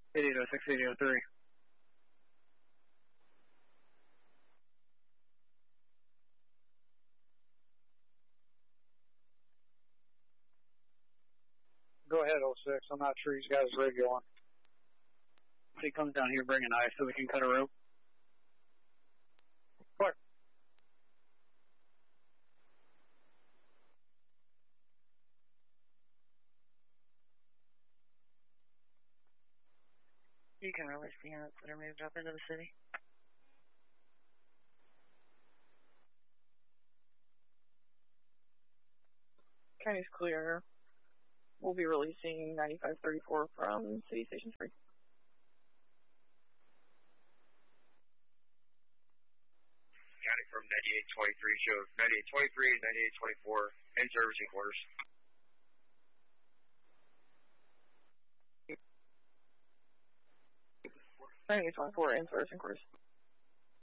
8806, 8803. Go ahead, 06. I'm not sure he's got his radio on. If he comes down here, bring a knife so we can cut a rope. What? You can release the units that are moved up into the city. County's clear. We'll be releasing 9534 from City Station 3. County from 9823 shows 9823 and 9824 in servicing quarters. County 24 in servicing quarters.